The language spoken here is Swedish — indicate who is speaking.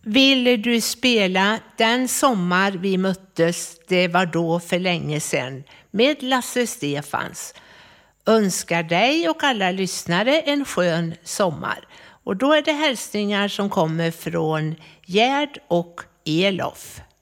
Speaker 1: Vill du spela Den sommar vi möttes, det var då för länge sedan med Lasse Stefans. Önskar dig och alla lyssnare en skön sommar. Och då är det hälsningar som kommer från Gerd och Elof.